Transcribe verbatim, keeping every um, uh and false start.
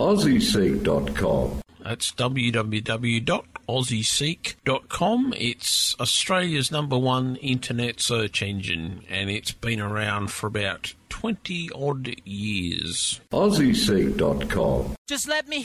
aussie seek dot com. That's w w w dot aussie seek dot com. It's Australia's number one internet search engine, and it's been around for about twenty odd years. aussie seek dot com. Just let me